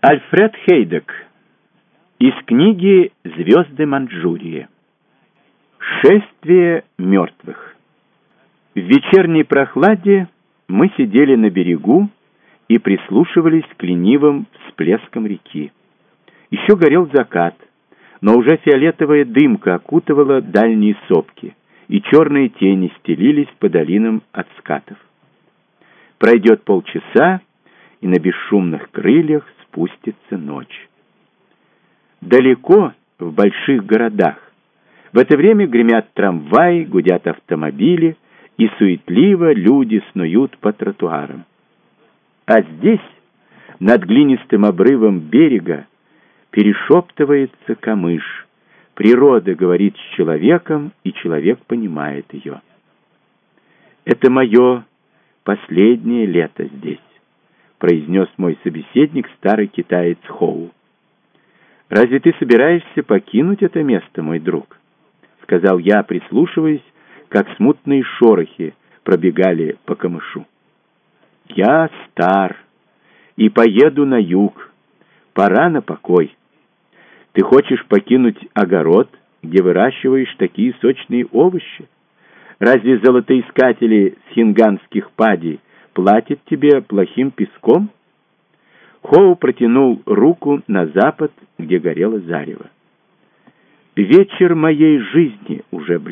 Альфред Хейдек. Из книги «Звезды Манчжурии». Шествие мертвых. В вечерней прохладе мы сидели на берегу и прислушивались к ленивым всплескам реки. Еще горел закат, но уже фиолетовая дымка окутывала дальние сопки, и черные тени стелились по долинам от скатов. Пройдет полчаса, и на бесшумных крыльях спустится ночь. Далеко, в больших городах, в это время гремят трамваи, гудят автомобили, и суетливо люди снуют по тротуарам. А здесь, над глинистым обрывом берега, перешептывается камыш. Природа говорит с человеком, и человек понимает ее. «Это мое последнее лето здесь», — произнес мой собеседник, старый китаец Хоу. «Разве ты собираешься покинуть это место, мой друг?» — сказал я, прислушиваясь, как смутные шорохи пробегали по камышу. «Я стар и поеду на юг. Пора на покой. Ты хочешь покинуть огород, где выращиваешь такие сочные овощи? Разве золотоискатели с хинганских падей платят тебе плохим песком?» Хоу протянул руку на запад, где горело зарево. «Вечер моей жизни уже близко.